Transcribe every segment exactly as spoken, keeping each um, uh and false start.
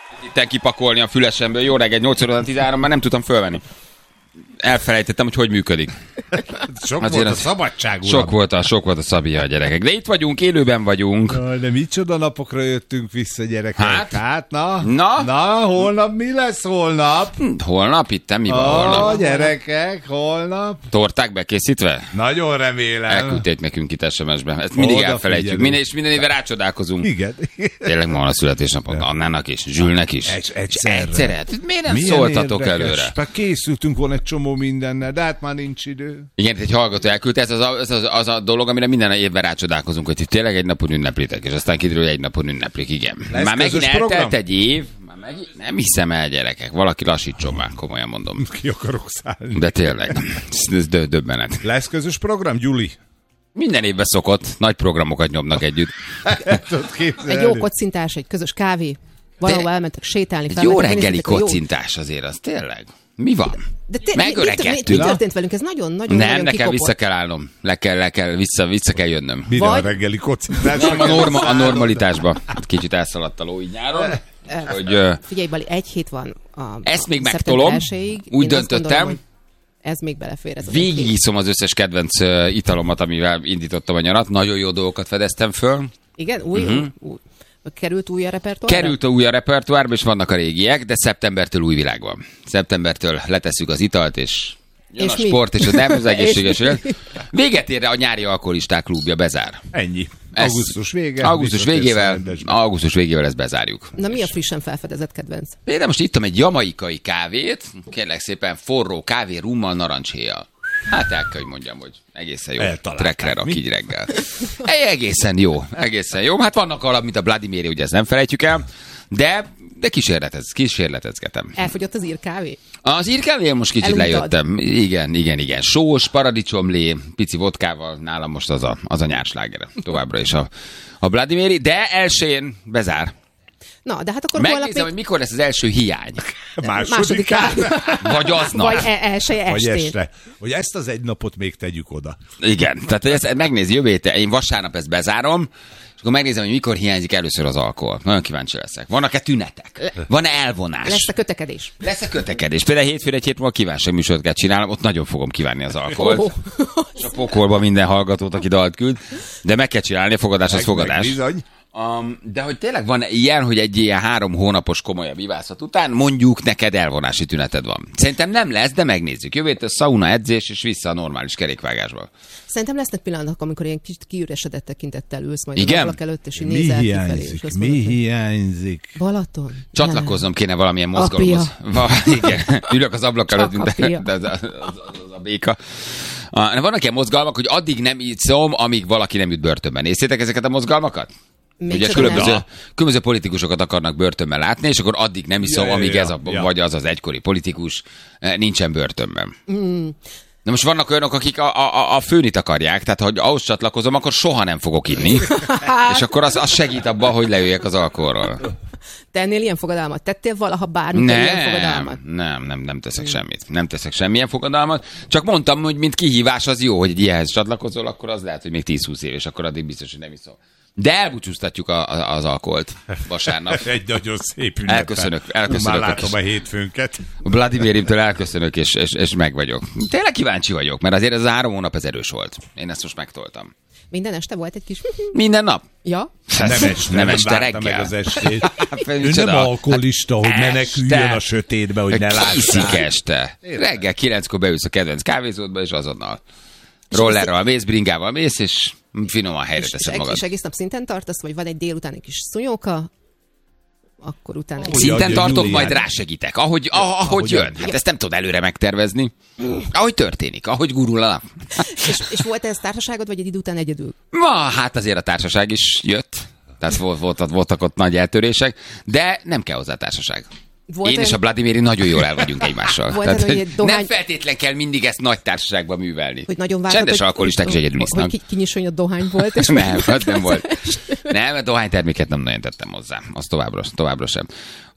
Itten kipakolni a fülesemből. Jó reggel, nyolc óra tizenhárom, már nem tudtam fölvenni. Elfelejtettem, hogy hogy működik. Sok Azért volt a szabadság, uram. Sok volt a, sok volt a Szabia a gyerekek. De itt vagyunk, élőben vagyunk. Na, de micsoda napokra jöttünk vissza, gyerekek. Hát? Hát, na? Na? Na, holnap mi lesz holnap? Hm, holnap? Itt mi van a, holnap? Gyerekek, holnap? Torták bekészítve? Nagyon remélem. Elküldték nekünk itt es em es-be. Ezt mindig Oda elfelejtjük. Minden, és minden évben rácsodálkozunk. Igen. Tényleg ma van a születésnapod. Annának is, Zsülnek is. Egy, egyszerre. Egyszerre. Hát miért nem Milyen szóltatok érdekes. előre? Hát készültünk volna egy csomó mindennel, de hát már nincs idő. Igen, egy hallgató elküldte, ez az a, ez az, az a dolog, amire minden évben rácsodálkozunk, hogy tényleg egy napon ünneplitek, és aztán kiderül, hogy egy napon ünneplik, igen. Lesz már megint program? eltelt egy év, már megint, nem hiszem el, gyerekek, valaki lassítson már, komolyan mondom. Ki akarok szállni. De tényleg, ez, ez dö- döbbenet. Lesz közös program, Gyuli? Minden évben szokott, nagy programokat nyomnak együtt. Egy jó kocintás, egy közös kávé, valahol elmentek sétálni. Egy jó reggeli kocintás azért, az tényleg. Mi van? De tényleg, megöregedtünk. Mi, mi történt velünk? Ez nagyon, nagyon, Nem, nagyon nekem kikopott. vissza kell állnom. Le kell, le kell, vissza, vissza kell jönnöm. Mire Vagy- a reggeli kocintás? Nem, a, norma, a normalitásba. Kicsit elszaladt a ló így nyáron. Hogy, uh, Figyelj, Bali, egy hét van a, ezt a még szeptember megtolom. elsejéig. Úgy Én azt döntöttem. gondolom, hogy ez még belefér. Ez az egy hét. Végigiszom az összes kedvenc uh, italomat, amivel indítottam a nyarat. Nagyon jó dolgokat fedeztem föl. Igen? Új, Mhm. uh-huh. új, került új a repertoárra? Került a új a repertoárba, és vannak a régiek, de szeptembertől új világ van. Szeptembertől letesszük az italt, és jön És a mi? sport, és a nem az egészséges És mi? élet. Véget ér a nyári alkoholisták klubja, bezár. Ennyi. Ez- Augusztus vége. Augusztus visszatérsz a végével, rendesbe. augusztus végével ezt bezárjuk. Na mi a frissen felfedezett kedvenc? Például most ittam egy jamaikai kávét, kérlek szépen forró kávé rummal narancséjjal. Hát el kell, hogy mondjam, hogy egészen jó. Eltalálták, Trekre rak mi? így reggel. Egy egészen jó, egészen jó. Hát vannak alap, mint a Vladimiri, ugye ezt nem felejtjük el, de, de kísérletez, kísérletezgetem. Elfogyott az írkávé? Az írkávé most kicsit Eluntad. lejöttem. Igen, igen, igen. Sós, paradicsomlé, pici vodkával, nálam most az a, az a nyársláger. Továbbra is a, a Vladimiri, de elsőjén bezár. Na, de hát akkor holnap Megnézem, hogy még mikor lesz az első hiány. Másodikán. Vagy aznap. vagy e- elsője Vagy estén. este. Hogy ezt az egy napot még tegyük oda. Igen, tehát hogy ezt megnézi jövő héten, én vasárnap ezt bezárom, és akkor megnézem, hogy mikor hiányzik először az alkohol. Nagyon kíváncsi leszek. Vannak-e tünetek? Van-e elvonás? Lesz a kötekedés. Lesz-e kötekedés? Például hétfőre egy hét múlva kívánság műsort kell csinálnom, ott nagyon fogom kívánni az alkoholt. Oh. És a pokolba minden hallgatót, aki dalt küld. De meg kell csinálni, a fogadás az Meg- fogadás. meg bizony. Um, de hogy tényleg van ilyen, hogy egy ilyen három hónapos komolyabb ivászat után mondjuk neked elvonási tüneted van. Szerintem nem lesz, de megnézzük. Jövő héten szauna, edzés, és vissza a normális kerékvágásba. Szerintem lesznek pillanatok, amikor ilyen kicsit kiüresedett tekintettel ülsz majd Igen? az ablak előtt, és így Mi nézel kifelé. És hiányzik? azt Mi mondod, hogy hiányzik? Balaton? Csatlakoznom kéne valamilyen mozgalomhoz. Va, igen, ülök az ablak Csak előtt, mint apja. de, de, az, az, az a béka. Ah, vannak ilyen mozgalmak, hogy addig nem iszom, amíg valaki nem jut börtönben. Néztétek ezeket a mozgalmakat? Ugye Micsoda különböző, nem? különböző politikusokat akarnak börtönben látni, és akkor addig nem iszom, Ja, ja, amíg ja, ez a, ja. vagy az az egykori politikus eh, nincsen börtönben. Mm. Na most vannak olyanok, akik a, a, a főnit akarják, tehát ha ahhoz csatlakozom, akkor soha nem fogok inni, és akkor az, az segít abban, hogy leüljek az alkoholról. Te ennél ilyen fogadalmat tettél valaha bármikor ilyen Nem, fogadalmat? nem, nem, nem teszek semmit. Nem teszek semmilyen fogadalmat. Csak mondtam, hogy mint kihívás az jó, hogy egy ilyenhez csatlakozol, akkor az lehet, hogy még tíz-húsz év, és akkor addig biztos, hogy nem iszom. De elbúcsúztatjuk a, a, az alkoholt vasárnap. Egy nagyon szép ünnep. Elköszönök, elköszönök. Már látom a hétfőnket. Vladimirimtől elköszönök, és, és, és meg vagyok. Tényleg kíváncsi vagyok, mert azért ez a három hónap ez erős volt. Én ezt most megtoltam. Minden este volt egy kis... Minden nap? Ja? Nem este, nem este várta reggel. meg az estét. Ő Micsoda? nem alkoholista, hogy Hát meneküljön este. a sötétbe, hogy ne Kiszik lássák. este. Reggel kilenckor beülsz a kedvenc kávézódba, és azonnal rollerral mész, bringával mész, és finoman helyre És, és, teszed eg- magad. és egész nap szinten tartasz, vagy van egy délután egy kis szunyóka, akkor utána... Hogy Szinten adja tartok, Julián. majd rásegítek. Ahogy, ah, ahogy ahogy jön. adja. Hát ezt nem tudod előre megtervezni. Ahogy történik, ahogy gurul a nap. és, és volt ez társaságod, vagy egy idő után egyedül? Ma, hát azért a társaság is jött. Tehát volt, volt, voltak ott nagy eltörések, de nem kell hozzá társaság. Volt Én olyan- és a Vladimiri nagyon jól el vagyunk egymással. Volt Tehát, olyan, hogy hogy egy dohány- Nem feltétlen kell mindig ezt nagy társaságban művelni. Hogy nagyon vártad, Csendes hogy- alkoholisták is egyedül isznak. Hogy ki- kinyisonnyod dohány volt, és... Nem, az nem volt. Nem, a dohányterméket nem nagyon tettem hozzá. Az továbbra, továbbra sem.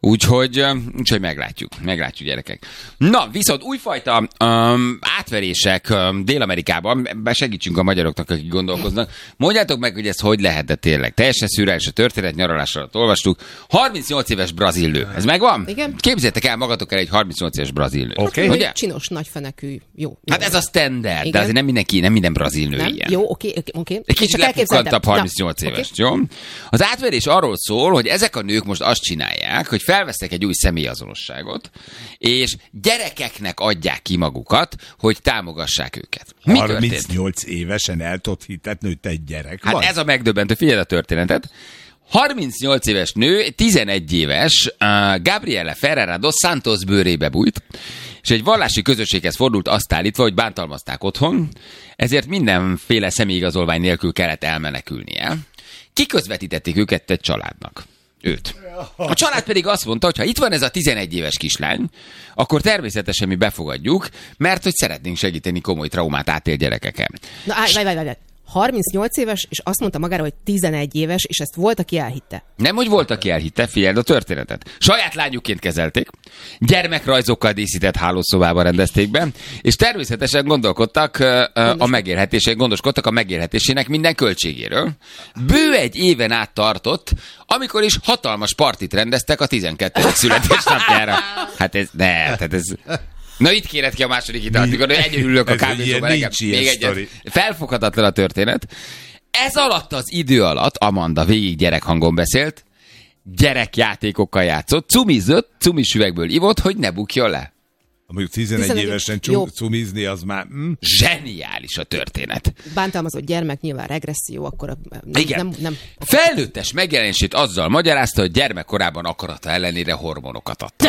Úgyhogy, úgyhogy meglátjuk, meglátjuk gyerekek. Na, viszont újfajta um, átverések um, Dél-Amerikában, segítsünk a magyaroknak, akik gondolkoznak. Mondjátok meg, hogy ez hogy lehetett tényleg. Teljesen szürreális a történet, nyaralás alatt olvastuk. harmincnyolc éves brazil nő. Ez megvan? Igen. Képzeljétek el magatok el egy harmincnyolc éves brazil nő. Oké. Okay. Ugye? Csinos, nagyfenekű, jó. jó. Hát ez a standard, Igen. de azért nem mindenki, nem minden brazil nő Nem? ilyen. Jó, oké, oké, oké. Egy kicsit lepukkantabb harmincnyolc éves, okay. jó? Az átverés arról szól, hogy ezek a nők most azt csinálják, hogy felvesznek egy új személyazonosságot, és gyerekeknek adják ki magukat, hogy támogassák őket. Mi történt? harmincnyolc évesen el tudod hitetni, hogy te egy gyerek Hát vagy? ez a megdöbbentő, figyeld a történetet. harmincnyolc éves nő, tizenegy éves, uh, Gabriela Ferreira dos Santos bőrébe bújt, és egy vallási közösséghez fordult azt állítva, hogy bántalmazták otthon, ezért mindenféle személyigazolvány nélkül kellett elmenekülnie. Kiközvetítették őket egy családnak. Őt. A család pedig azt mondta, hogy ha itt van ez a tizenegy éves kislány, akkor természetesen mi befogadjuk, mert hogy szeretnénk segíteni komoly traumát átél gyerekeken. Na, állj, várj, várj, várj. harmincnyolc éves, és azt mondta magára, hogy tizenegy éves, és ezt volt, aki elhitte. Nem, hogy volt, aki elhitte, figyeld a történetet. Saját lányukként kezelték, gyermekrajzokkal díszített hálószobában rendezték be, és természetesen gondolkodtak uh, a megélhetésén, gondoskodtak a megélhetésének minden költségéről. Bő egy éven át tartott, amikor is hatalmas partit rendeztek a tizenkettedik születésnapjára. Hát ez, ne, hát ez... Na itt kéred ki a második italt, mikor egyedül ülök a kávézóban, még egyet. Felfoghatatlan a történet. Ez alatt az idő alatt Amanda végig gyerekhangon beszélt, gyerekjátékokkal játszott, cumizott, cumis üvegből ivott, hogy ne bukjon le. Mondjuk tizenegy, tizenegy évesen cumizni, az már... Hm? Zseniális a történet. Bántalmazott gyermek, nyilván regresszió, akkor nem, Igen. nem, nem... Felnőttes megjelenését azzal magyarázta, hogy gyermekkorában akarata ellenére hormonokat adta.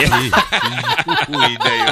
Új, de jó.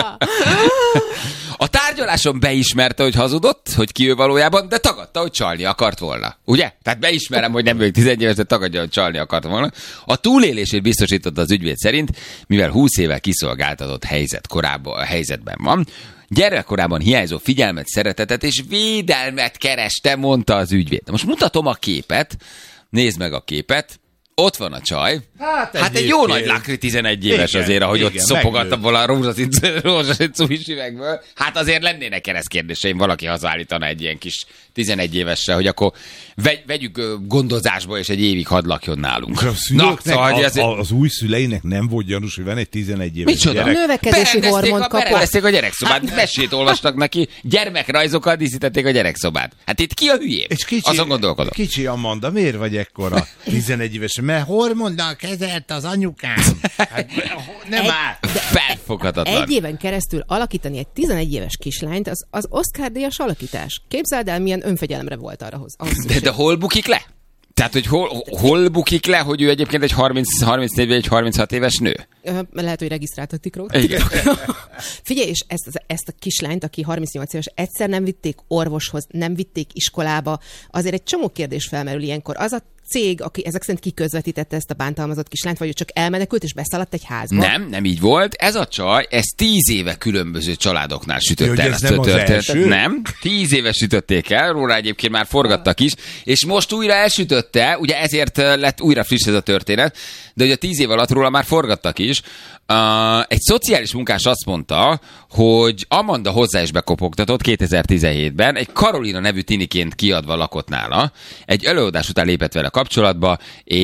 A tárgyaláson beismerte, hogy hazudott, hogy ki ő valójában, de tagadta, hogy csalni akart volna. Ugye? Tehát beismerem, hogy nem vagyok tizenegy éves, de tagadja, hogy csalni akart volna. A túlélését biztosította az ügyvéd szerint, mivel húsz éve kiszolgáltatott helyzet korábban, a helyzetben van. Gyerekkorában hiányzó figyelmet, szeretetet és védelmet kereste, mondta az ügyvéd. Most mutatom a képet, nézd meg a képet. Ott van a csaj. Hát, hát egy jó nagy lakri tizenegy éves igen, azért, ahogy igen, ott szopogatta volna a rózsaszín cumis üvegből. Hát azért lennének keresztkérdéseim, valaki hazaállítana egy ilyen kis tizenegy évesre, hogy akkor vegy, vegyük gondozásba, és egy évig hadd lakjon nálunk. Na, szóval, az, ezért... az új szüleinek nem volt gyanús, hogy van egy tizenegy éves Micsoda? gyerek. Növekedési hormont kapott. Berendezték a gyerekszobát, hát, mesét olvastak neki, gyermekrajzokkal díszítették a gyerekszobát. Hát itt ki a hülyé? Azon gondolkodok. Kicsi Amanda, miért vagy ekkora tizenegy éves? Mert hormonnal kezelt az anyukám. Hát, nem áll. Felfoghatatlan. Egy éven keresztül alakítani egy tizenegy éves kislányt, az, az Oscar-díjas alakítás. Képzeld el, milyen önfegyelemre volt arra hoz. De, de hol bukik le? Tehát, hogy hol, hol bukik le, hogy ő egyébként egy harminc, harmincnégy vagy egy harminchat éves nő? Lehet, hogy regisztráltatik róla. Igen. Figyelj, és ezt, ezt a kislányt, aki harmincnyolc éves, egyszer nem vitték orvoshoz, nem vitték iskolába. Azért egy csomó kérdés felmerül ilyenkor. Az a cég, aki ezek szerint kiközvetítette ezt a bántalmazott kislányt, vagy ő csak elmenekült és beszaladt egy házba? Nem, nem így volt. Ez a csaj, ez tíz éve különböző családoknál sütött el ezt a történetet. Nem, tíz éve sütötték el, róla egyébként már forgattak is, és most újra elsütötte, ugye ezért lett újra friss ez a történet, de ugye tíz év alatt róla már forgattak is. Uh, egy szociális munkás azt mondta, hogy Amanda hozzá is bekopogtatott kétezer-tizenhétben, egy Karolina nevű tiniként kiadva lakott nála, egy előadás után lépett vele kapcsolatba,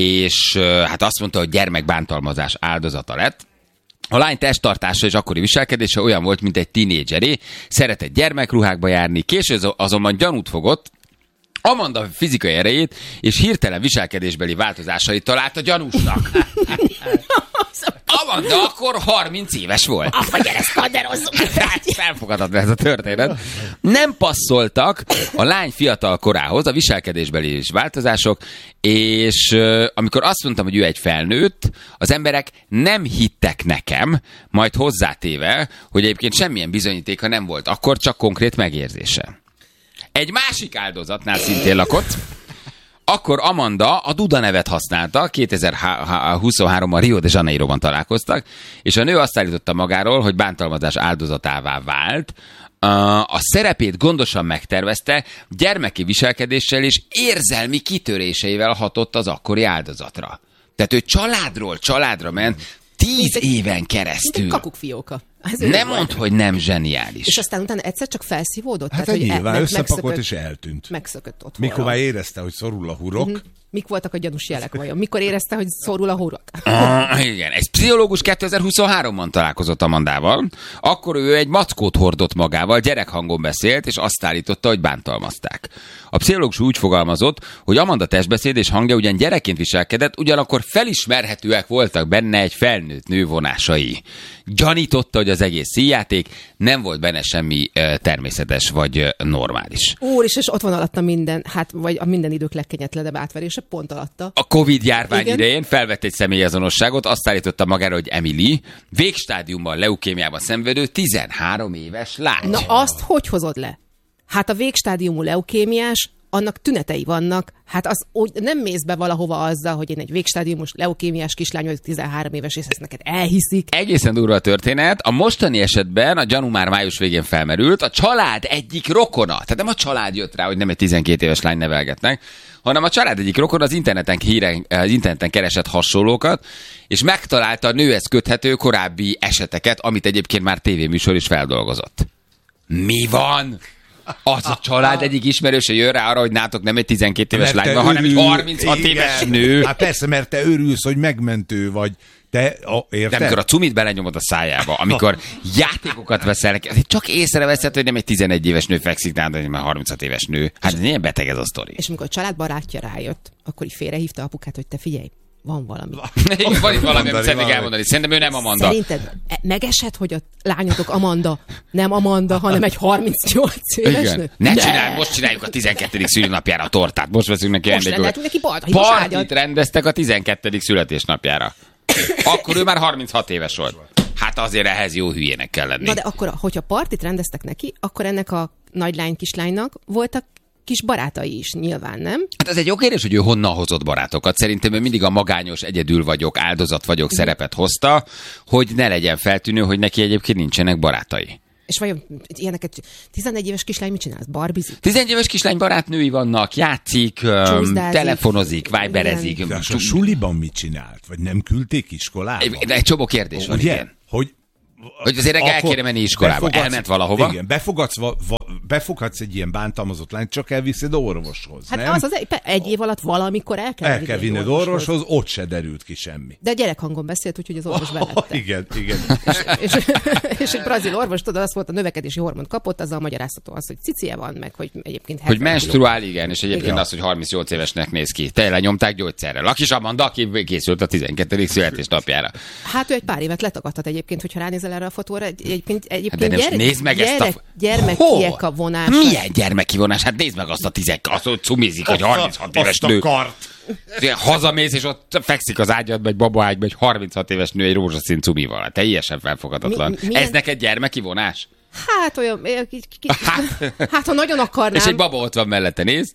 és uh, hát azt mondta, hogy gyermekbántalmazás áldozata lett. A lány testtartása és akkori viselkedése olyan volt, mint egy tinédzseré, szeretett gyermekruhákba járni, később azonban gyanút fogott, Amanda fizikai erejét és hirtelen viselkedésbeli változásait találta gyanúsnak. Amanda akkor harminc éves volt. Apa, gyere, szkanderozzuk! Felfogadhatlan ez a történet. Nem passzoltak a lány fiatal korához a viselkedésbeli változások, és uh, amikor azt mondtam, hogy ő egy felnőtt, az emberek nem hittek nekem, majd hozzátéve, hogy egyébként semmilyen bizonyítéka nem volt, akkor csak konkrét megérzése. Egy másik áldozatnál szintén lakott, akkor Amanda a Duda nevet használta, kétezer-huszonháromban Rio de Janeiroban találkoztak, és a nő azt állította magáról, hogy bántalmazás áldozatává vált, a szerepét gondosan megtervezte, gyermeki viselkedéssel és érzelmi kitöréseivel hatott az akkori áldozatra. Tehát ő családról családra ment, tíz egy, éven keresztül. Mint egy kakukfióka. Nem mondd, hogy nem zseniális. És aztán utána egyszer csak felszívódott? Hát tehát, egy hogy nyilván e, összepakolt megszökött, és eltűnt. Megszökött ott. Mikor már érezte, hogy szorul a hurok. Uh-huh. Mik voltak a gyanús jelek vajon? Mikor érezte, hogy szorul a hurok? Ah, igen. Egy pszichológus kétezer-huszonháromban találkozott Amandával. Akkor ő egy mackót hordott magával, gyerekhangon beszélt, és azt állította, hogy bántalmazták. A pszichológus úgy fogalmazott, hogy Amanda testbeszéd és hangja ugyan gyerekként viselkedett, ugyanakkor felismerhetőek voltak benne egy felnőtt nő vonásai. Gyanította, hogy az egész színjáték, nem volt benne semmi uh, természetes vagy uh, normális. Úr, és, és ott van alatta minden, hát vagy a minden idők legkegyetlenebb átverése, pont alatta. A Covid járvány Igen. idején felvett egy személyazonosságot, azt állította magára, hogy Emily, végstádiumban leukémiában szenvedő tizenhárom éves lány. Na azt hogy hozod le? Hát a végstádiumú leukémiás, annak tünetei vannak, hát az úgy nem mész be valahova azzal, hogy én egy végstádiumos leukémiás kislány vagyok, tizenhárom éves, és ezt neked elhiszik. Egészen durva a történet. A mostani esetben a gyanú már május végén felmerült, a család egyik rokona, tehát nem a család jött rá, hogy nem egy tizenkét éves lány nevelgetnek, hanem a család egyik rokona az interneten, híre, az interneten keresett hasonlókat, és megtalálta a nőhez köthető korábbi eseteket, amit egyébként már tévéműsor is feldolgozott. Mi van? Az a család egyik ismerőse jön rá arra, hogy nátok nem egy tizenkét éves lány van, hanem egy harminchat éves nő. Hát persze, mert te örülsz, hogy megmentő vagy. Te, a, érted? De amikor a cumit belenyomod a szájába, amikor játékokat veszel, csak észreveszed, hogy nem egy tizenegy éves nő fekszik nálad, hanem egy harminchat éves nő. Hát ez ilyen beteg ez a sztori. És amikor a családbarátja rájött, akkor így félrehívta apukát, hogy te figyelj, van valami. Igen, van itt valami, amit szeretnék elmondani. Szerintem ő nem Amanda. Szerinted megesett, hogy a lányotok Amanda, nem Amanda, hanem egy harmincnyolc éves Igen. nő? Ne csinálj, most csináljuk a tizenkettedik szülinapjára a tortát. Most veszünk neki Most ajándékokat. rendeltünk neki balta, hibos Partit rendeztek a tizenkettedik születésnapjára. Akkor ő már harminchat éves volt. Hát azért ehhez jó hülyének kell lenni. Na de akkor, hogyha partit rendeztek neki, akkor ennek a nagylány kislánynak voltak kis barátai is, nyilván, nem? Hát ez egy jó kérdés, hogy ő honnan hozott barátokat. Szerintem ő mindig a magányos, egyedül vagyok, áldozat vagyok szerepet hozta, hogy ne legyen feltűnő, hogy neki egyébként nincsenek barátai. És vajon ilyeneket, tizenegy éves kislány mit csinálsz? Barbizik? tizenegy éves kislány barátnői vannak, játszik, öm, telefonozik, viberezik. De a suliban mit csinált? Vagy nem küldték iskolába? De egy csomó kérdés van, Ugye? igen. Hogy Hogy azért reggel el kéne menni iskolába. befogadsz- Elment valahova. Igen, befogadsz, va, va, befogadsz egy ilyen bántalmazott lányt, csak elviszed orvoshoz, Hát nem? az az egy, egy év alatt valamikor el kell, El kell vinned orvoshoz, ott se derült ki semmi. De gyerekhangon beszélt, úgyhogy az orvos belette. Igen, igen. és, és egy brazil orvos, tudod, az volt, a növekedési hormont kapott, azzal magyarázható az, hogy cicie van, meg hogy egyébként Hogy menstruál, igen, és egyébként Igen. az, hogy harmincnyolc évesnek néz ki. Te lenyomták gyógyszerrel. A kis Amanda, aki készült a tizenkettedik születésnapjára. Hát ő egy pár évet letagadhat egyébként, hogyha ránézel erre a fotóra. Egy- Egyébként, egyébként Hát de gyere, nem, nézd meg ezt a... gyerek, gyermekiek a vonás. Milyen gyermekivonás? Hát nézd meg azt a tizek, azt, hogy cumizik, hogy harminchat éves azt a nő. kart. Hazamész, és ott fekszik az ágyadba, egy babaágyba, egy harminchat éves nő egy rózsaszín cumival. Hát teljesen felfogadatlan. Mi- milyen- Ez neked gyermekivonás? Hát olyan, eh, ki- ki- hát ha nagyon akarnám. És egy baba ott van mellette, nézd.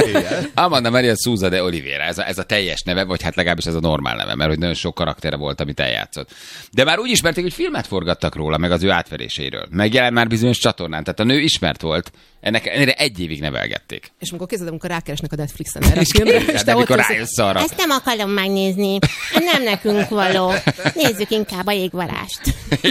Amanda Maria Souza de Oliveira, ez a, ez a teljes neve, vagy hát legalábbis ez a normál neve, mert hogy nagyon sok karaktere volt, amit eljátszott. De már úgy ismerték, hogy filmet forgattak róla, meg az ő átveréséről. Megjelent már bizonyos csatornán, tehát a nő ismert volt, ennek ennyire egy évig nevelgették. És amikor kézzel, amikor rákeresnek a Netflixen erre a És filmre, képzeld, és te ott amikor ülsz, rájössz arra. Ezt nem akarom megnézni. Nem nekünk való. Nézzük inkább a jégvalást.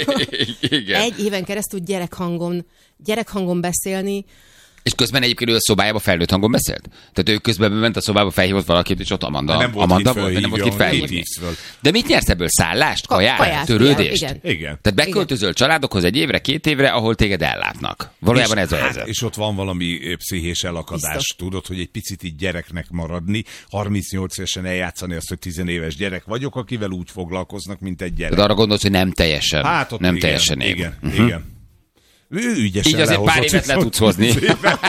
Igen. egy éven keresztül gyerekhangon, gyerekhangon beszélni. És közben egyébként ő a szobájába felnőtt hangon beszélt? Tehát ő közben ment a szobába, felhívott valakit, és ott Amanda, Nem volt Amanda kit volt, nem volt kit fölhívjon, felhívni. kit föl. De mit nyersz ebből? Szállást? Ka- Kaját? kaját, Törődést? igen. Igen. Tehát beköltözöl családokhoz egy évre, két évre, ahol téged ellátnak. Valójában és, ez a hát, helyzet. és ott van valami ö, pszichés elakadás, Biztos. tudod, hogy egy picit így gyereknek maradni, harmincnyolc évesen eljátszani azt, hogy tizenéves gyerek vagyok, akivel úgy foglalkoznak, mint egy gyerek. De arra gondolsz, hogy nem teljesen, Hát ott nem igen, teljesen év. igen, Mhm. igen. Ő ügyesen Így azért pár lehozott évet le viszont tudsz hozni. tíz évet.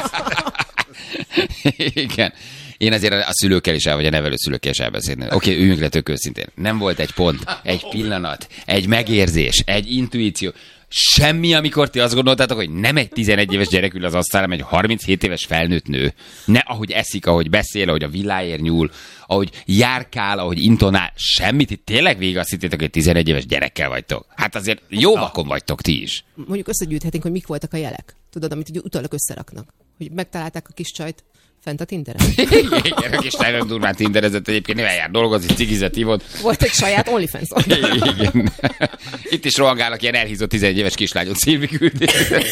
Igen. Én azért a szülőkkel is el, vagy a nevelőszülőkkel is elbeszélni. Oké, okay, üljünk le tök őszintén. Nem volt egy pont, egy pillanat, egy megérzés, egy intuíció. Semmi, amikor ti azt gondoltátok, hogy nem egy tizenegy éves gyerek ül az asztalán, hanem egy harminchét éves felnőtt nő. Ne ahogy eszik, ahogy beszél, ahogy a villáért nyúl, ahogy járkál, ahogy intonál. Semmit. Itt tényleg végig azt hittétek, hogy tizenegy éves gyerekkel vagytok. Hát azért jó vakon vagytok ti is. Mondjuk összegyűjthetnénk, hogy mik voltak a jelek. Tudod, amit így utólag összeraknak. Hogy megtalálták a kis csajt, Fent a Tinderen. Igen, a kis nagyon durván tinderezett egyébként, nem eljár dolgozni, cigizet hívott. Volt egy saját OnlyFans oldal. Igen. Itt is rohangálnak ilyen elhízott tizenegy éves kislányot Szilvi küldi.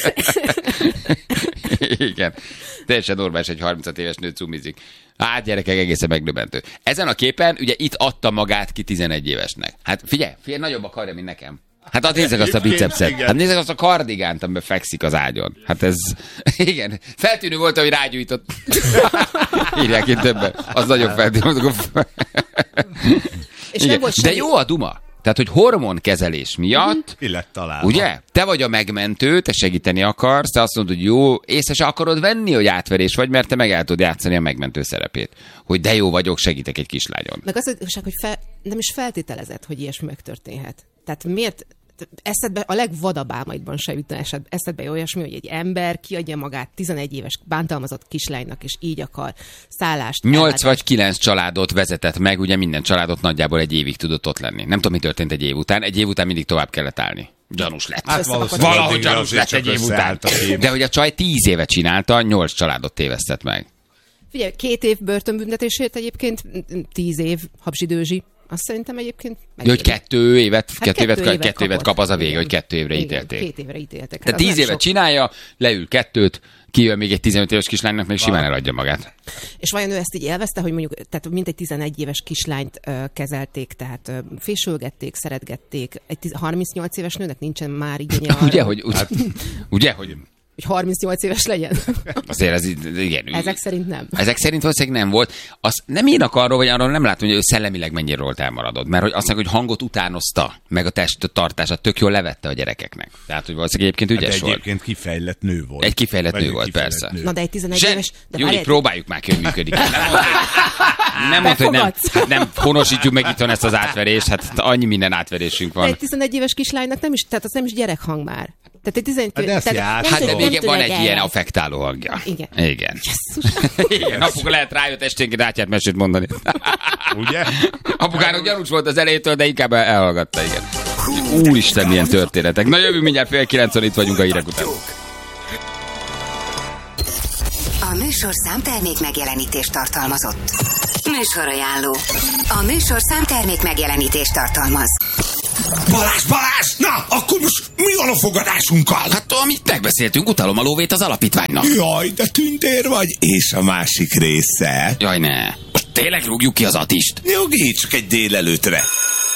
Igen. Teljesen normális, egy harminc éves nő cumizik. Hát gyerekek, egészen megdöbbentő. Ezen a képen ugye itt adta magát ki tizenegy évesnek. Hát figyelj, figyelj, nagyobb a karja, mint nekem. Hát hát nézzek azt a bicepset. Hát nézzek azt a kardigánt, amiben fekszik az ágyon. Hát ez, igen. Feltűnő volt, hogy rágyújtott. Írják itt többen. Az nagyon feltűnő. És nem volt de jó a duma. Tehát, hogy hormonkezelés miatt, Ki lett találva. ugye? Te vagy a megmentő, te segíteni akarsz, te azt mondod, hogy jó, észre se akarod venni, hogy átverés vagy, mert te meg el tudod játszani a megmentő szerepét. Hogy de jó vagyok, segítek egy kislányon. Meg az, hogy fel, nem is feltételezett, hogy ilyesmi megtörténhet. Tehát miért eszedbe, a legvadabb álmaidban se jutna eszedbe olyasmi, hogy egy ember kiadja magát tizenegy éves bántalmazott kislánynak, és így akar szállást. Nyolc vagy kilenc családot vezetett meg, ugye minden családot nagyjából egy évig tudott ott lenni. Nem tudom, mi történt egy év után. Egy év után mindig tovább kellett állni. Gyanús lett. Hát valószínűleg valahogy gyanús lett egy év után. De hogy a csaj tíz éve csinálta, nyolc családot tévesztett meg. Figyelj, két év börtönbüntetésért egyébként tíz év habzsidőzsi. Azt szerintem egyébként... Jó, hogy kettő évet, hát kettő, évet, évet, kettő évet kap az a vége, igen. hogy kettő évre Igen, ítélték. Két évre ítéltek. Tehát tíz évet sok. Csinálja, leül kettőt, kijön még egy tizenöt éves kislánynak, még simán eladja magát. És vajon ő ezt így élvezte, hogy mondjuk, tehát mintegy tizenegy éves kislányt ö, kezelték, tehát ö, fésülgették, szeretgették. Egy tiz, harmincnyolc éves nőnek nincsen már igénye arra, Ugye, hogy... Hát, ugye, hogy... hogy harmincnyolc éves legyen. Azért ez igen. Ezek szerint nem. Ezek szerint valószínűleg nem volt. Azt nem írnak arról, vagy arról nem látom, hogy ő szellemileg mennyire volt elmaradott. Mert hogy azt mondják, hogy hangot utánozta, meg a test tartását tök jól levette a gyerekeknek. Tehát, hogy valószínűleg egyébként ügyes hát volt. egyébként kifejlett nő volt. Egy kifejlett Vagy nő volt, kifejlett persze. Nő. Na de egy tizenegy Zseni, éves... De Júli, próbáljuk már ki, hogy működik. Nem mondd, hogy nem, hát nem honosítjuk meg itthon ezt az átverést, hát annyi minden átverésünk De van. egy tizenegy éves kislánynak nem is, tehát az nem is gyerekhang már. Tehát egy tizenegy Hát de ezt tehát játszol. Hát de nem még van tudod egy ilyen eljátszani. affektáló hangja. Igen. Igen. Igen. Apuka lehet rájött esténként átjárt mesét mondani. Ugye? Apukának gyanús volt az elejétől, de inkább elhallgatta, igen. Úristen, milyen történetek. Na jövünk mindjárt fél kilencon, itt vagyunk a hírek után. A műsorszám termék megjelenítést tartalmazott. Műsorajánló. A műsorszám termék megjelenítést tartalmaz. Balázs, Balázs! Na, akkor most mi van a fogadásunkkal? Hát amit megbeszéltünk, utalom a lóvét az alapítványnak. Jaj, de tündér vagy. És a másik része? Jaj, ne. Most tényleg rúgjuk ki az Atist? Nyugi, csak egy délelőtre.